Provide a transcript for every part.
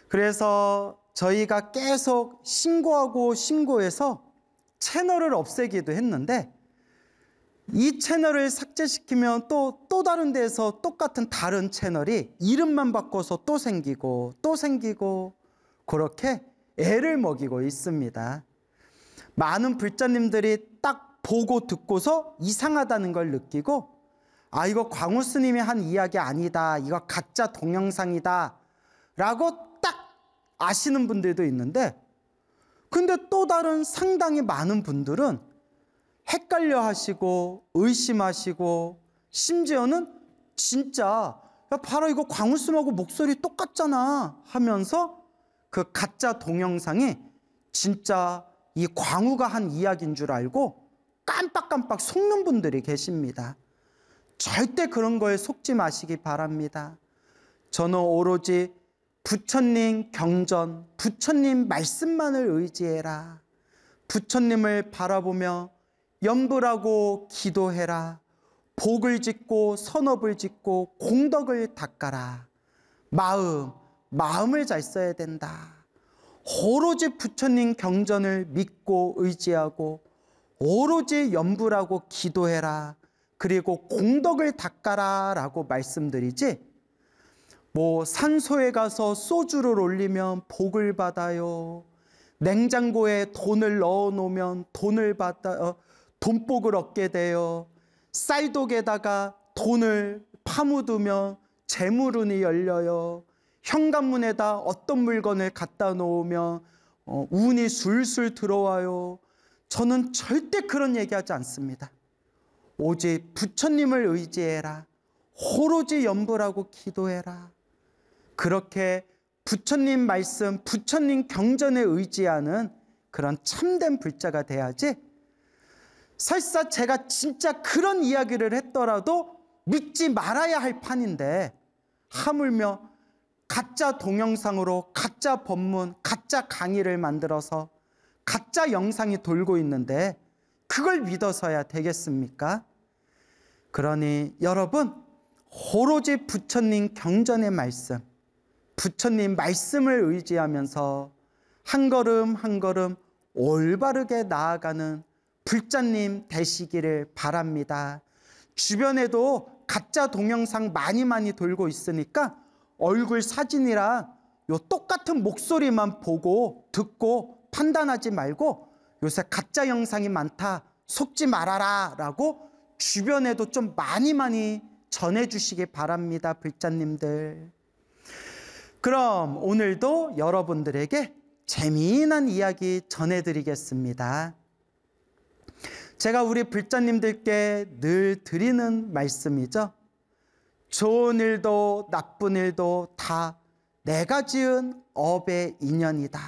그래서 저희가 계속 신고하고 신고해서 채널을 없애기도 했는데, 이 채널을 삭제시키면 또 다른 데에서 똑같은 다른 채널이 이름만 바꿔서 또 생기고 또 생기고, 그렇게 애를 먹이고 있습니다. 많은 불자님들이 딱 보고 듣고서 이상하다는 걸 느끼고, 아, 이거 광우 스님이 한 이야기 아니다, 이거 가짜 동영상이다 라고 딱 아시는 분들도 있는데, 근데 또 다른 상당히 많은 분들은 헷갈려 하시고 의심하시고, 심지어는 진짜 바로 이거 광우 스님하고 목소리 똑같잖아 하면서 그 가짜 동영상이 진짜 이 광우가 한 이야기인 줄 알고 깜빡깜빡 속는 분들이 계십니다. 절대 그런 거에 속지 마시기 바랍니다. 저는 오로지 부처님 경전, 부처님 말씀만을 의지해라. 부처님을 바라보며 염불하고 기도해라. 복을 짓고 선업을 짓고 공덕을 닦아라. 마음을 잘 써야 된다. 오로지 부처님 경전을 믿고 의지하고 오로지 염불하고 기도해라. 그리고 공덕을 닦아라 라고 말씀드리지, 뭐 산소에 가서 소주를 올리면 복을 받아요, 냉장고에 돈을 넣어 놓으면 돈복을 얻게 돼요, 쌀독에다가 돈을 파묻으면 재물운이 열려요, 현관문에다 어떤 물건을 갖다 놓으면 운이 술술 들어와요. 저는 절대 그런 얘기하지 않습니다. 오직 부처님을 의지해라. 오로지 염불하고 기도해라. 그렇게 부처님 말씀, 부처님 경전에 의지하는 그런 참된 불자가 돼야지, 설사 제가 진짜 그런 이야기를 했더라도 믿지 말아야 할 판인데, 하물며 가짜 동영상으로 가짜 법문, 가짜 강의를 만들어서 가짜 영상이 돌고 있는데 그걸 믿어서야 되겠습니까? 그러니 여러분, 오로지 부처님 경전의 말씀, 부처님 말씀을 의지하면서 한 걸음 한 걸음 올바르게 나아가는 불자님 되시기를 바랍니다. 주변에도 가짜 동영상 많이 돌고 있으니까 얼굴 사진이랑 요 똑같은 목소리만 보고 듣고 판단하지 말고, 요새 가짜 영상이 많다, 속지 말아라 라고 주변에도 좀 많이 전해주시기 바랍니다, 불자님들. 그럼 오늘도 여러분들에게 재미난 이야기 전해드리겠습니다. 제가 우리 불자님들께 늘 드리는 말씀이죠. 좋은 일도 나쁜 일도 다 내가 지은 업의 인연이다.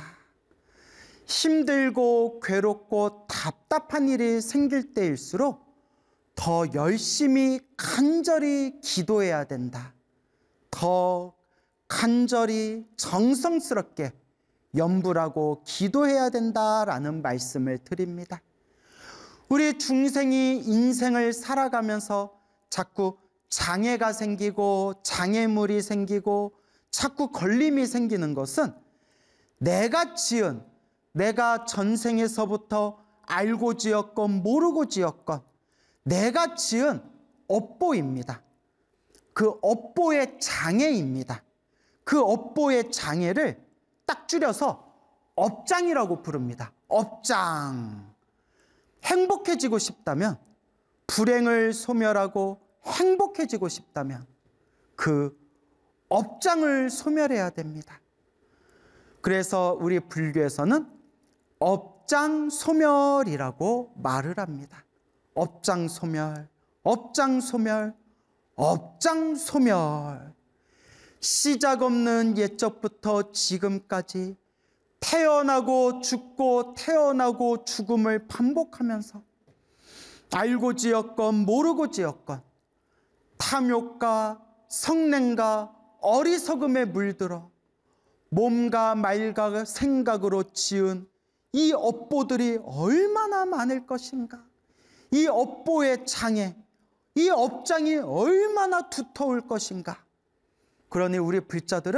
힘들고 괴롭고 답답한 일이 생길 때일수록 더 열심히 간절히 기도해야 된다. 더 간절히 정성스럽게 염불하고 기도해야 된다라는 말씀을 드립니다. 우리 중생이 인생을 살아가면서 자꾸 장애가 생기고 장애물이 생기고 자꾸 걸림이 생기는 것은 내가 지은, 내가 전생에서부터 알고 지었건 모르고 지었건 내가 지은 업보입니다. 그 업보의 장애입니다. 그 업보의 장애를 딱 줄여서 업장이라고 부릅니다. 업장. 행복해지고 싶다면, 불행을 소멸하고 행복해지고 싶다면 그 업장을 소멸해야 됩니다. 그래서 우리 불교에서는 업장 소멸이라고 말을 합니다. 업장 소멸, 업장 소멸, 업장 소멸. 시작 없는 옛적부터 지금까지 태어나고 죽고 태어나고 죽음을 반복하면서 알고 지었건 모르고 지었건 탐욕과 성냄과 어리석음에 물들어 몸과 말과 생각으로 지은 이 업보들이 얼마나 많을 것인가. 이 업보의 장애, 이 업장이 얼마나 두터울 것인가. 그러니 우리 불자들은